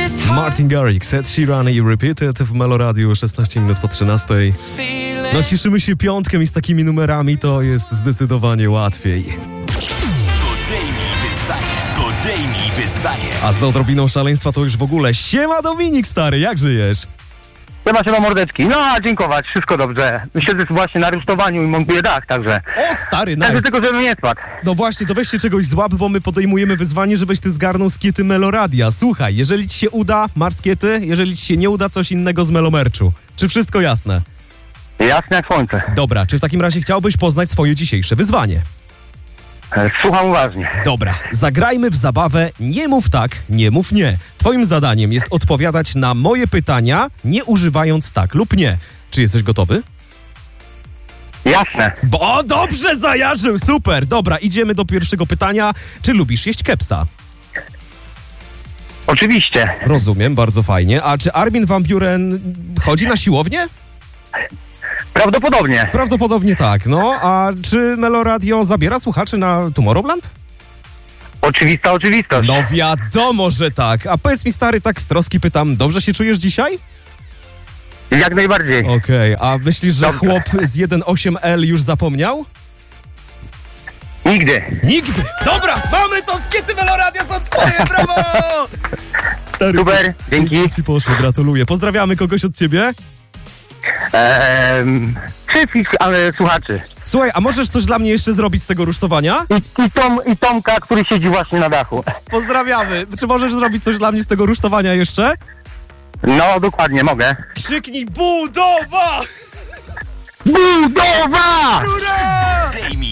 Martin Garrix, Ed Sheeran i Repeated w Meloradiu, 16 minut po 13. No cieszymy się piątkiem i z takimi numerami to jest zdecydowanie łatwiej. Podejmij wyzwanie. A z odrobiną szaleństwa to już w ogóle. Siema Dominik, stary, jak żyjesz? Siema mordeczki. No, a dziękować, wszystko dobrze. Siedzę właśnie na rusztowaniu i montuję dach, także... O, stary, Także nice. tylko, żebym nie spadł. No właśnie, to weźcie czegoś złap, bo my podejmujemy wyzwanie, żebyś ty zgarnął skiety Meloradia. Słuchaj, jeżeli ci się uda, masz skiety, jeżeli ci się nie uda, coś innego z Melomerczu. Czy wszystko jasne? Jasne jak słońce. Dobra, czy w takim razie chciałbyś poznać swoje dzisiejsze wyzwanie? Słucham uważnie. Dobra, zagrajmy w zabawę Nie mów tak, nie mów nie. Twoim zadaniem jest odpowiadać na moje pytania, nie używając tak lub nie. Czy jesteś gotowy? Jasne. Bo dobrze zajarzył, super. Dobra, idziemy do pierwszego pytania. Czy lubisz jeść kepsa? Oczywiście. Rozumiem, bardzo fajnie. A czy Armin van Buuren chodzi na siłownię? Prawdopodobnie. Prawdopodobnie tak, no. A czy Meloradio zabiera słuchaczy na Tomorrowland? Oczywista oczywistość. No wiadomo, że tak. A powiedz mi, stary, tak z troski pytam, dobrze się czujesz dzisiaj? Jak najbardziej. Okej, a myślisz, że Dobrze. chłop z 1.8L już zapomniał? Nigdy. Nigdy! Dobra, mamy to, skiety Meloradia są twoje, brawo! Stary, Super, dzięki. ci poszło, gratuluję. Pozdrawiamy kogoś od ciebie. Wszystkich, ale słuchaczy. Słuchaj, a możesz coś dla mnie jeszcze zrobić z tego rusztowania? I Tomka, który siedzi właśnie na dachu. Pozdrawiamy. Czy możesz zrobić coś dla mnie z tego rusztowania jeszcze? No, dokładnie, mogę. Krzyknij budowa! Budowa! Ura! Podejmij